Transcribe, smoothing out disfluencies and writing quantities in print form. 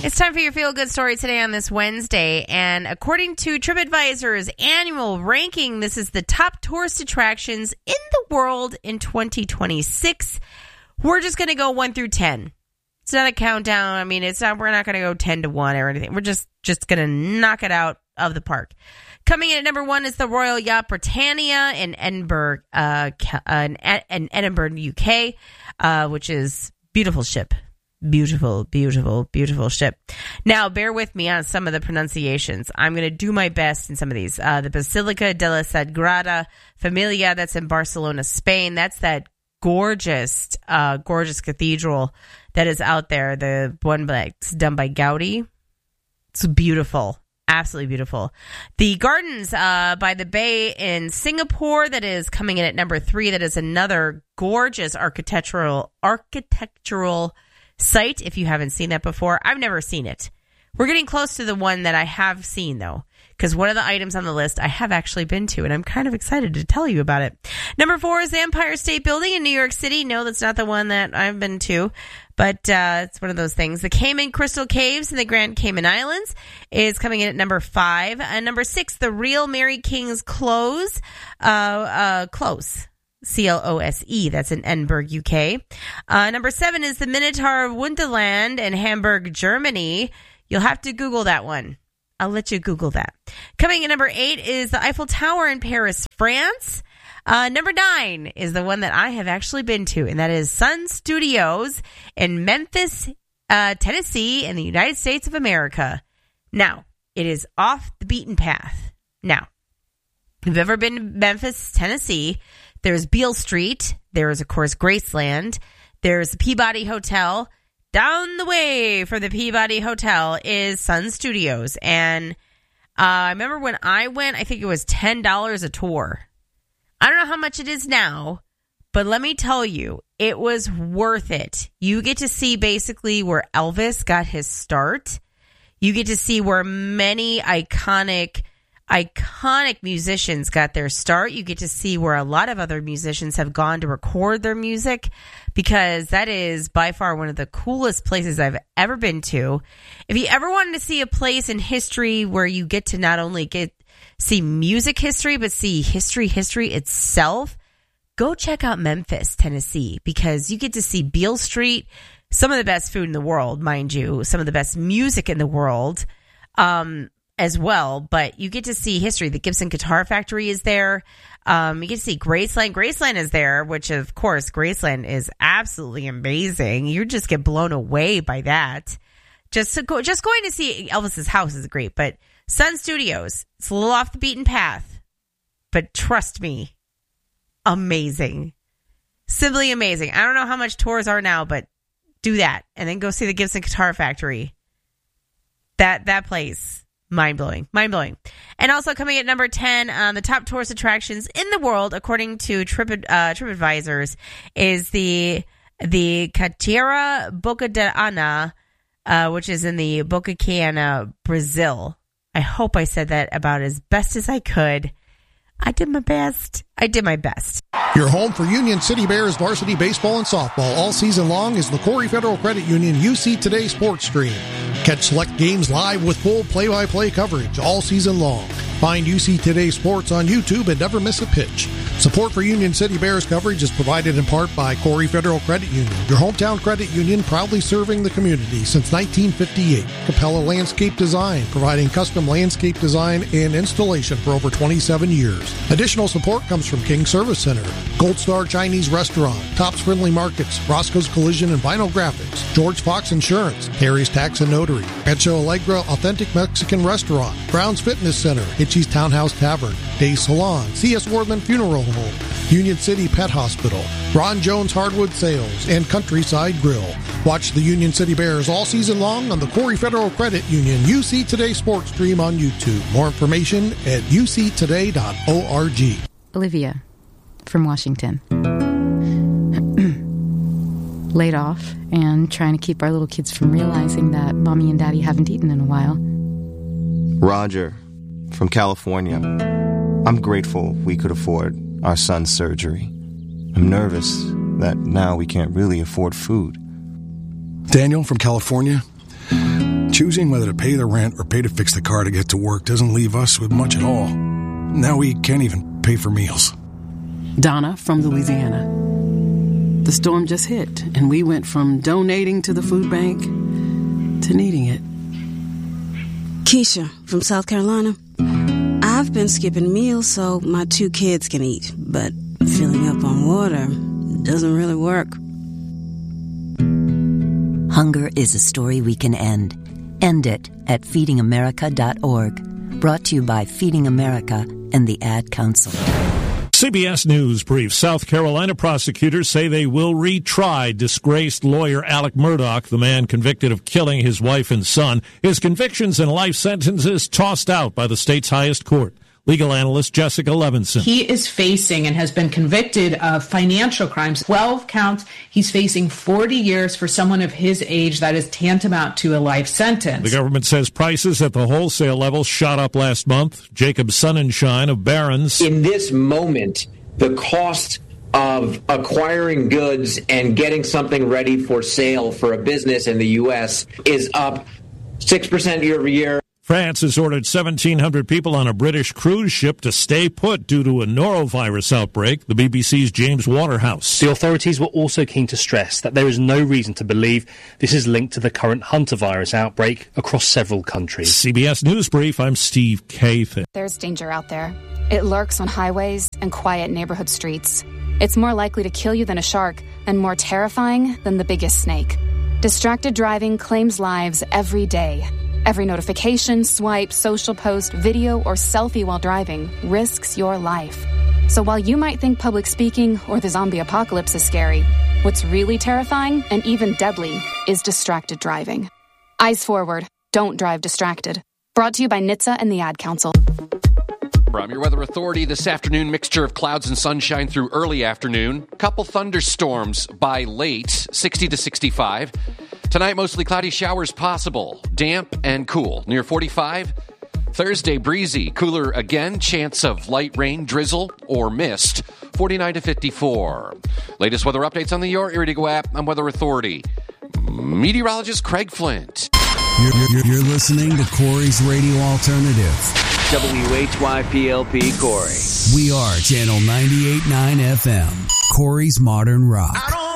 It's time for your feel-good story today on this Wednesday. And according to TripAdvisor's annual ranking, this is the top tourist attractions in the world in 2026. We're just going to go 1 through 10. It's not a countdown. I mean, it's not. We're not going to go 10 to 1 or anything. We're just going to knock it out of the park. Coming in at number 1 is the Royal Yacht Britannia in Edinburgh, UK, which is beautiful ship. Beautiful, beautiful, beautiful ship. Now, bear with me on some of the pronunciations. I'm going to do my best in some of these. The Basilica de la Sagrada Familia, that's in Barcelona, Spain. That's that gorgeous cathedral that is out there. The one that's done by Gaudi. It's beautiful. Absolutely beautiful. The Gardens by the Bay in Singapore, that is coming in at number 3. That is another gorgeous architectural site. If you haven't seen that before, I've never seen it. We're getting close to the one that I have seen, though, because one of the items on the list I have actually been to, and I'm kind of excited to tell you about it. Number 4 is the Empire State Building in New York City. No, that's not the one that I've been to, but it's one of those things. The Cayman Crystal Caves in the Grand Cayman Islands is coming in at number 5. And number 6, the Real Mary King's Close. Close, that's in Edinburgh, UK. Number 7 is the Minotaur Wunderland in Hamburg, Germany. You'll have to Google that one. I'll let you Google that. Coming in number 8 is the Eiffel Tower in Paris, France. Number 9 is the one that I have actually been to, and that is Sun Studios in Memphis, Tennessee, in the United States of America. Now, it is off the beaten path. Now, if you've ever been to Memphis, Tennessee, there's Beale Street. There's, of course, Graceland. There's the Peabody Hotel. Down the way from the Peabody Hotel is Sun Studios. And I remember when I went, I think it was $10 a tour. I don't know how much it is now, but let me tell you, it was worth it. You get to see basically where Elvis got his start. You get to see where many iconic musicians got their start. You get to see where a lot of other musicians have gone to record their music, because that is by far one of the coolest places I've ever been to. If you ever wanted to see a place in history where you get to not only see music history, but see history itself, go check out Memphis, Tennessee, because you get to see Beale Street, some of the best food in the world, mind you, some of the best music in the world, as well, but you get to see history. The Gibson Guitar Factory is there. You get to see Graceland. Graceland is there, which of course, Graceland is absolutely amazing. You just get blown away by that. Just going to see Elvis's house is great, but Sun Studios, it's a little off the beaten path, but trust me, amazing. Simply amazing. I don't know how much tours are now, but do that and then go see the Gibson Guitar Factory. That place. Mind-blowing. And also coming at number 10, the top tourist attractions in the world, according to TripAdvisors, is the Cachoeira Boca da Ana, which is in the Boca Cana, Brazil. I hope I said that about as best as I could. I did my best. Your home for Union City Bears varsity baseball and softball all season long is the Corey Federal Credit Union UC Today Sports Stream. Catch select games live with full play-by-play coverage all season long. Find UC Today Sports on YouTube and never miss a pitch. Support for Union City Bears coverage is provided in part by Corey Federal Credit Union, your hometown credit union proudly serving the community since 1958. Capella Landscape Design, providing custom landscape design and installation for over 27 years. Additional support comes from King Service Center, Gold Star Chinese Restaurant, Tops Friendly Markets, Roscoe's Collision and Vinyl Graphics, George Fox Insurance, Harry's Tax and Notary, Rancho Alegre Authentic Mexican Restaurant, Brown's Fitness Center, Hitchie's Townhouse Tavern, Day Salon, C.S. Worthman Funeral Home, Union City Pet Hospital, Ron Jones Hardwood Sales, and Countryside Grill. Watch the Union City Bears all season long on the Corey Federal Credit Union UC Today Sports Stream on YouTube. More information at uctoday.org. Olivia from Washington. Laid off and trying to keep our little kids from realizing that mommy and daddy haven't eaten in a while. Roger from California. I'm grateful we could afford our son's surgery. I'm nervous that now we can't really afford food. Daniel from California. Choosing whether to pay the rent or pay to fix the car to get to work doesn't leave us with much at all. Now we can't even pay for meals. Donna from Louisiana. The storm just hit, and we went from donating to the food bank to needing it. Keisha from South Carolina. I've been skipping meals so my 2 kids can eat, but filling up on water doesn't really work. Hunger is a story we can end. End it at feedingamerica.org. Brought to you by Feeding America and the Ad Council. CBS News brief. South Carolina prosecutors say they will retry disgraced lawyer Alec Murdaugh, the man convicted of killing his wife and son. His convictions and life sentences tossed out by the state's highest court. Legal analyst Jessica Levinson. He is facing and has been convicted of financial crimes. 12 counts. He's facing 40 years for someone of his age. That is tantamount to a life sentence. The government says prices at the wholesale level shot up last month. Jacob Sonnenschein of Barron's. In this moment, the cost of acquiring goods and getting something ready for sale for a business in the U.S. is up 6% year over year. France has ordered 1,700 people on a British cruise ship to stay put due to a norovirus outbreak. The BBC's James Waterhouse. The authorities were also keen to stress that there is no reason to believe this is linked to the current Hunter virus outbreak across several countries. CBS News Brief, I'm Steve Kathan. There's danger out there. It lurks on highways and quiet neighborhood streets. It's more likely to kill you than a shark and more terrifying than the biggest snake. Distracted driving claims lives every day. Every notification, swipe, social post, video, or selfie while driving risks your life. So while you might think public speaking or the zombie apocalypse is scary, what's really terrifying and even deadly is distracted driving. Eyes forward. Don't drive distracted. Brought to you by NHTSA and the Ad Council. From your weather authority this afternoon, mixture of clouds and sunshine through early afternoon. Couple thunderstorms by late, 60 to 65. Tonight, mostly cloudy showers possible. Damp and cool, near 45. Thursday, breezy, cooler again. Chance of light rain, drizzle, or mist, 49 to 54. Latest weather updates on the Your Area to Go app on Weather Authority. Meteorologist Craig Flint. You're listening to Corey's Radio Alternative. WHYPLP Corey. We are Channel 98.9 FM. Corey's Modern Rock.